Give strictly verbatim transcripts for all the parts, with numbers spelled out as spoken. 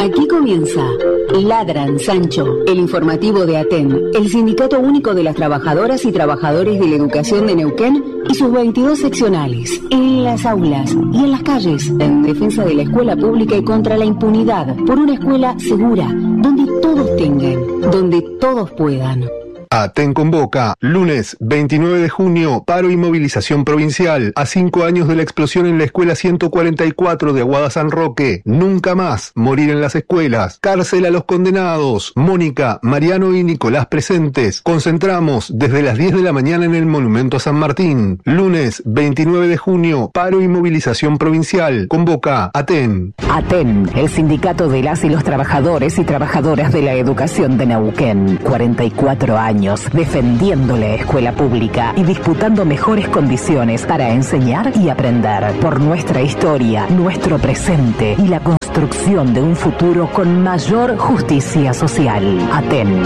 Aquí comienza Ladran Sancho, el informativo de ATEN, el Sindicato Único de las Trabajadoras y Trabajadores de la Educación de Neuquén y sus veintidós seccionales, en las aulas y en las calles, en defensa de la escuela pública y contra la impunidad, por una escuela segura, donde todos tengan, donde todos puedan. ATEN convoca, lunes veintinueve de junio, paro y movilización provincial, a cinco años de la explosión en la escuela ciento cuarenta y cuatro de Aguada San Roque. Nunca más morir en las escuelas. Cárcel a los condenados. Mónica, Mariano y Nicolás presentes. Concentramos desde las diez de la mañana en el Monumento a San Martín. Lunes veintinueve de junio, paro y movilización provincial. Convoca ATEN. ATEN, el sindicato de las y los trabajadores y trabajadoras de la educación de Neuquén. cuarenta y cuatro años defendiendo la escuela pública y disputando mejores condiciones para enseñar y aprender por nuestra historia, nuestro presente y la construcción de un futuro con mayor justicia social. ATEN.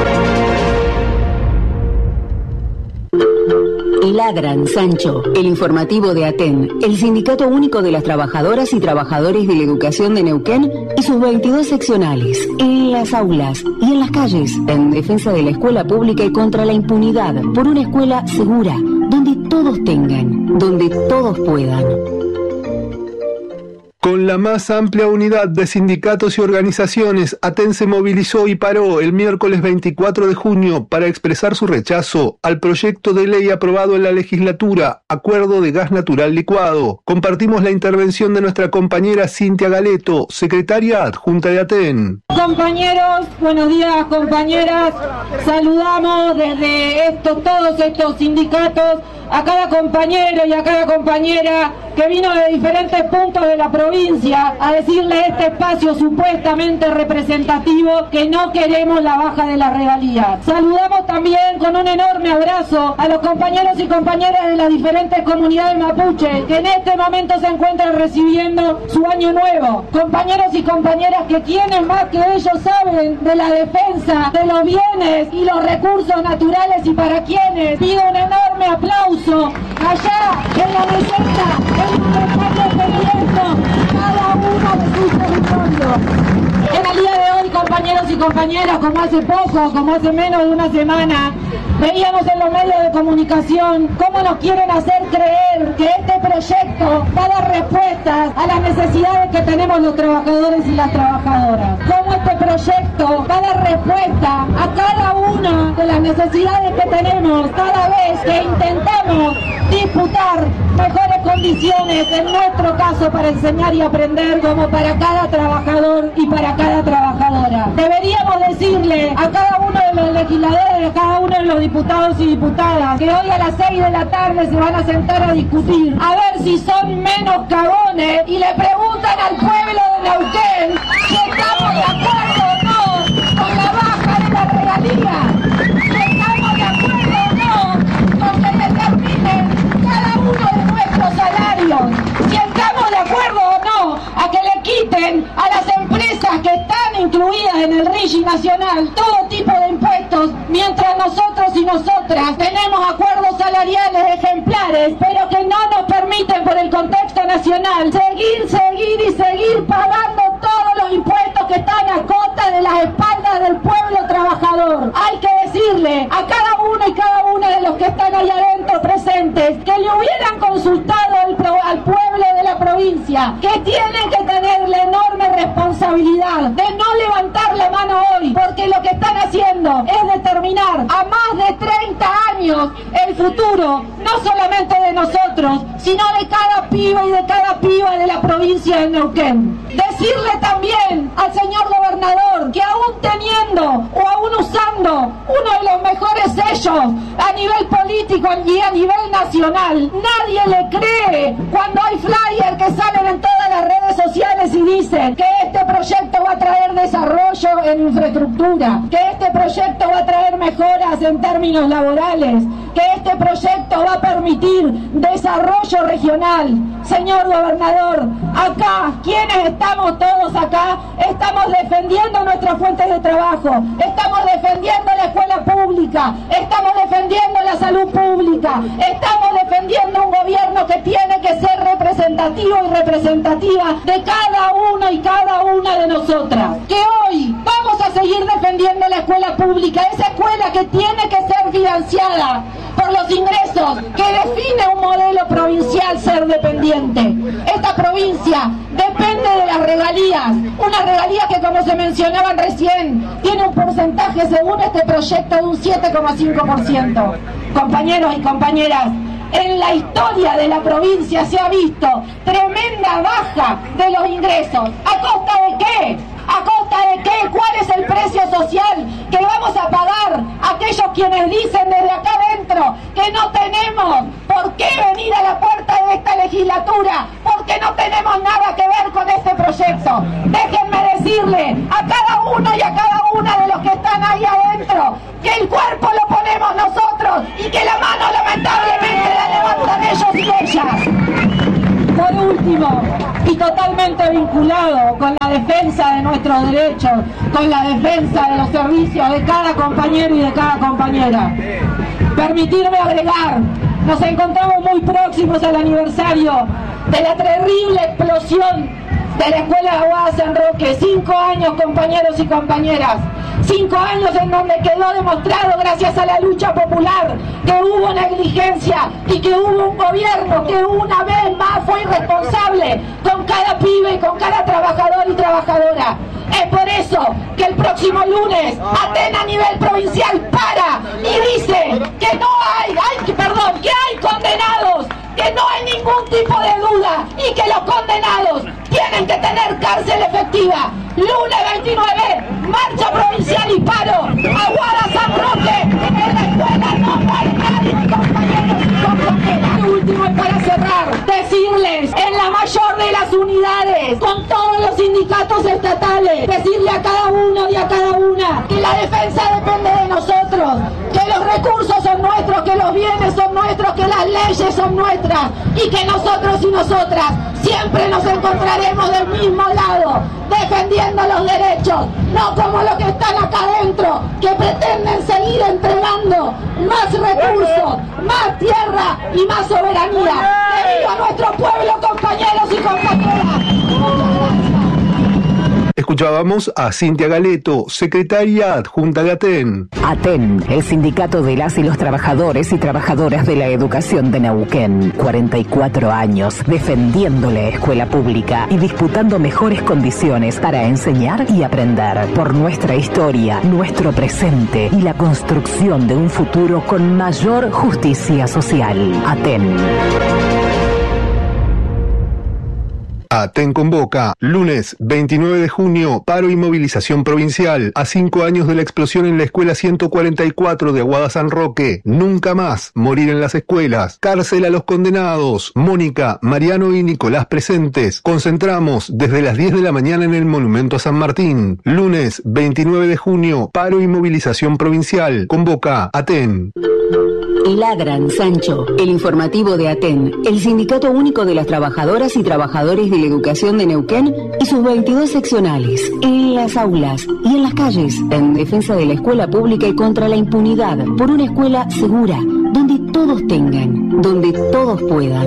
Ladran Sancho, el informativo de ATEN, el Sindicato Único de las Trabajadoras y Trabajadores de la Educación de Neuquén y sus veintidós seccionales, en las aulas y en las calles, en defensa de la escuela pública y contra la impunidad, por una escuela segura, donde todos tengan, donde todos puedan. Con la más amplia unidad de sindicatos y organizaciones, ATEN se movilizó y paró el miércoles veinticuatro de junio para expresar su rechazo al proyecto de ley aprobado en la legislatura, Acuerdo de Gas Natural Licuado. Compartimos la intervención de nuestra compañera Cintia Galeto, secretaria adjunta de ATEN. Compañeros, buenos días compañeras, saludamos desde estos, todos estos sindicatos a cada compañero y a cada compañera que vino de diferentes puntos de la provincia a decirle a este espacio supuestamente representativo que no queremos la baja de la regalía. Saludamos también con un enorme abrazo a los compañeros y compañeras de las diferentes comunidades mapuche que en este momento se encuentran recibiendo su año nuevo. Compañeros y compañeras que quienes más que ellos saben de la defensa de los bienes y los recursos naturales y para quienes pido un enorme aplauso allá en la meseta, en el están defendiendo cada uno de sus territorios. En el día de hoy, compañeros y compañeras, como hace poco, como hace menos de una semana, veíamos en los medios de comunicación cómo nos quieren hacer creer que este proyecto va a dar respuestas a las necesidades que tenemos los trabajadores y las trabajadoras. Cómo este proyecto va a dar respuesta a cada una de las necesidades que tenemos cada vez que intentamos disputar mejores condiciones, en nuestro caso para enseñar y aprender, como para cada trabajador y para cada trabajadora. Deberíamos decirle a cada uno de los legisladores, a cada uno de los diputados y diputadas, que hoy a las seis de la tarde se van a sentar a discutir, a ver si son menos cagones, y le preguntan al pueblo de Neuquén si estamos de acuerdo o no con la baja de la regalía, si estamos de acuerdo o no con que determinen cada uno de nuestros salarios, si estamos de acuerdo o no a que le quiten a las empresas que están incluidas en el R I G I nacional todo tipo de impuestos, mientras nosotros y nosotras tenemos acuerdos salariales ejemplares, pero que no nos permiten por el contexto nacional seguir, seguir y seguir pagando todos los impuestos que están a costa de las espaldas del pueblo trabajador. Hay que decirle a cada uno y cada una de los que están ahí adentro presentes que le hubieran consultado al, al pueblo de la provincia, que tienen que tener la enorme responsabilidad de no levantar la mano hoy, porque lo que están haciendo es determinar a más de treinta años el futuro, no solamente de nosotros, sino de cada piba y de cada piba de la provincia de Neuquén. Decirle también al señor gobernador que aún teniendo o aún usando uno de los mejores sellos a nivel político y a nivel nacional, nadie le cree cuando hay flyers que salen en todas las redes sociales y dicen que este proyecto va a traer desarrollo en infraestructura, que este proyecto va a traer mejoras en términos laborales, que este proyecto va a permitir desarrollo regional. Señor gobernador, acá, quienes estamos todos acá, estamos defendiendo nuestras fuentes de trabajo, estamos defendiendo la escuela pública, estamos defendiendo la salud pública, estamos defendiendo un gobierno que tiene que ser representativo y representativa de cada uno y cada una de nosotros. nosotras, que hoy vamos a seguir defendiendo la escuela pública, esa escuela que tiene que ser financiada por los ingresos que define un modelo provincial ser dependiente. Esta provincia depende de las regalías, unas regalías que, como se mencionaban recién, tiene un porcentaje según este proyecto de un siete coma cinco por ciento. Compañeros y compañeras, en la historia de la provincia se ha visto tremenda baja de los ingresos. ¿A costa de qué? ¿A costa de qué? ¿Cuál es el precio social que vamos a pagar aquellos quienes dicen desde acá adentro que no tenemos por qué venir a la puerta de esta legislatura? Porque no tenemos nada que ver con este proyecto. Déjenme decirle a cada uno y a cada una de los que están ahí adentro que el cuerpo lo ponemos nosotros y que la mano lamentablemente la levantan ellos y ellas. Por último, y totalmente vinculado con la defensa de nuestros derechos, con la defensa de los servicios de cada compañero y de cada compañera, permitirme agregar, nos encontramos muy próximos al aniversario de la terrible explosión de la Escuela de Aguada San Roque. Cinco años, compañeros y compañeras. Cinco años en donde quedó demostrado, gracias a la lucha popular, que hubo negligencia y que hubo un gobierno que una vez más fue irresponsable con cada pibe y con cada trabajador y trabajadora. Es por eso que el próximo lunes Aten a nivel provincial para y dice que no hay, hay perdón, que hay condenados, que no hay ningún tipo de duda y que los condenados tienen que tener cárcel efectiva. Lunes veintinueve, marcha provincial y paro. Aguada San Roque, en la escuela no muere nadie, compañeros y compañeras. Lo último es para cerrar, decirles en la mayor de las unidades, con todos los sindicatos estatales, decirle a cada uno y a cada una que la defensa depende de nosotros, que los recursos son nuestros, que los bienes son nuestros, que las leyes son nuestras y que nosotros y nosotras siempre nos encontraremos del mismo lado, defendiendo los derechos, no como los que están acá adentro, que pretenden seguir entregando más recursos, más tierra y más soberanía. ¡Que viva nuestro pueblo, compañeros y compañeras! Muchas gracias. Escuchábamos a Cintia Galeto, secretaria adjunta de Aten. Aten, el sindicato de las y los trabajadores y trabajadoras de la educación de Neuquén. cuarenta y cuatro años defendiendo la escuela pública y disputando mejores condiciones para enseñar y aprender. Por nuestra historia, nuestro presente y la construcción de un futuro con mayor justicia social. Aten. Aten convoca, lunes veintinueve de junio, paro y movilización provincial, a cinco años de la explosión en la escuela ciento cuarenta y cuatro de Aguada San Roque. Nunca más morir en las escuelas. Cárcel a los condenados. Mónica, Mariano y Nicolás presentes. Concentramos desde las diez de la mañana en el Monumento a San Martín. Lunes veintinueve de junio, paro y movilización provincial. Convoca Aten. Ladran, Sancho, el informativo de Aten, el Sindicato Único de las Trabajadoras y Trabajadores de la Educación de Neuquén y sus veintidós seccionales, en las aulas y en las calles, en defensa de la escuela pública y contra la impunidad, por una escuela segura, donde todos tengan, donde todos puedan.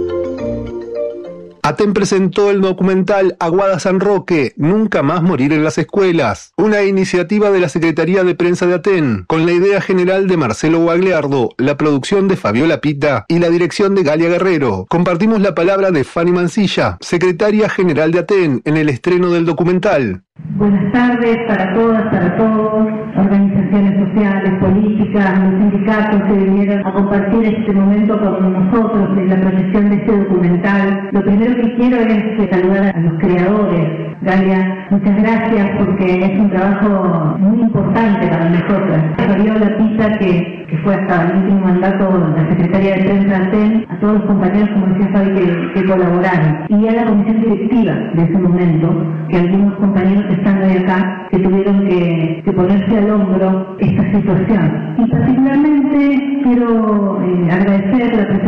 Aten presentó el documental Aguada San Roque, Nunca más morir en las escuelas, una iniciativa de la Secretaría de Prensa de Aten, con la idea general de Marcelo Guagliardo, la producción de Fabiola Pita y la dirección de Galia Guerrero. Compartimos la palabra de Fanny Mancilla, secretaria general de Aten, en el estreno del documental. Buenas tardes para todas, para todos, organizaciones sociales, políticas, los sindicatos que vinieron a compartir este momento con nosotros en la proyección de este documental. Lo primero que quiero es saludar a los creadores. Galia, muchas gracias porque es un trabajo muy importante para nosotras. Fabiola Pita, que, que fue hasta el último mandato la secretaria de Prensa de Aten, a todos los compañeros, como decía Fabi, que, que colaboraron, y a la comisión directiva de ese momento, que algunos compañeros que están de acá, que tuvieron que, que ponerse al hombro esta situación. Y particularmente quiero eh, agradecer la presencia